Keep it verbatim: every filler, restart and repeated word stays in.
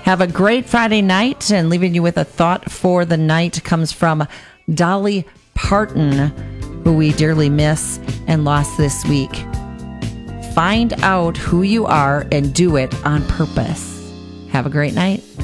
Have a great Friday night, and leaving you with a thought for the night comes from Dolly Parton, who we dearly miss and lost this week. Find out who you are and do it on purpose. Have a great night.